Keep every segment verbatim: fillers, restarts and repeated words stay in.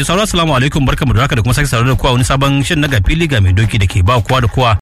sauraro assalamu alaikum barkamu da haka da kuma sake sauraro da kowa wani sabon shirin na Gafili ga mai doki da ke ba kowa da kowa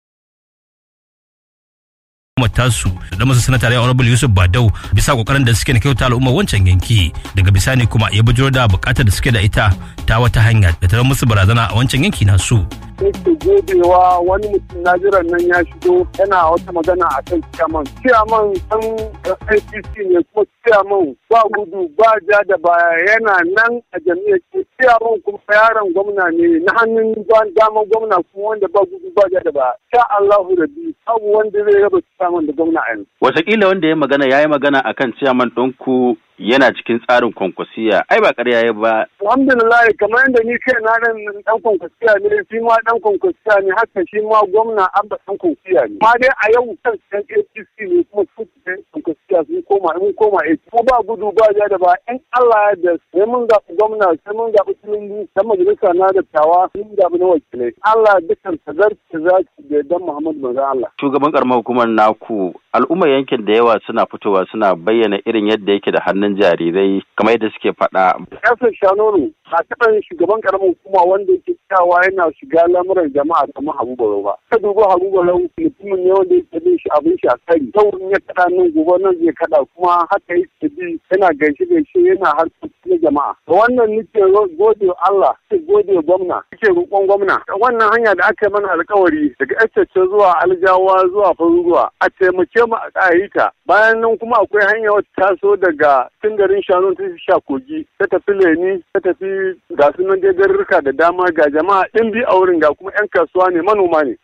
tasu da masu sanata da Honorable Yusuf Badau bisa kokarin da suke na kyauta al'umma wancan yanki daga bisani kuma ya bujiro da bukatar da suke da ita ta wata hanya da ta musu barazana a wancan yanki nasu. Yake godewa wani mutum Najeriya nan ya shigo yana wata magana a kan ciyaman. Ciyaman ɗan A P C ne kuma ciyaman ba gudu ba ja da baya yana nan a jami'ar ke ciyaman kuma yaron gwamna ne na hannun daman gwamna kuma wanda ba gudu ba ja da baya. Sha Allahu Rabbi abu wanda zai raba ciyaman da gwamna a yanzu. Wataƙila wanda ya magana ya yi magana akan ciyaman ɗinku yana cikin tsarin kwankwasiya ai ba ƙarya ya ba. Alhamdulillah kamar yadda ni kai na dan dan kwankwasiya ne shi ma dan kwankwasiya ne haka shi ma gwamna abba dan kwankwasiya ne. Ma dai a yau kan ɗan A P C ne kuma su ɗan kwankwasiya sun koma mun koma A P C. Kuma ba gudu ba ja da ba in Allah ya da sai mun zaɓi gwamna sai mun zaɓi Tinubu dan majalisa na dattawa mun zaɓi na wakilai. Allah dukkan tazarci zaki da dan Muhammadu manzon Allah. Shugaban karamar hukumar naku al'ummar yankin da yawa suna fitowa suna bayyana irin yadda yake da hannun jarirai kamar yadda suke faɗa. Kasar Shanonu a taɓa shigaban karamin hukuma wanda yake cewa yana shiga lamuran jama'a kamar Habu Barau ba. Ka duba Habu Barau mutumin ne wanda yake bin shi abin shi a kari. Yau in ya kaɗa nan gobe nan zai kaɗa kuma haka yake bi yana gaishe gaishe yana harkoki na jama'a. Wannan nake gode Allah, nake gode gwamna, nake roƙon gwamna. Wannan hanya da aka yi mana alƙawari daga Ecce zuwa Aljawa zuwa Faruruwa a taimake mu a ƙayita. Bayan nan kuma akwai hanya wacce taso daga tun garin Shanu ta sha kogi ta tafi Leni ta tafi ga sunan dai garurruka da dama ga jama'a ɗin bi a wurin ga kuma 'yan kasuwa ne manoma ne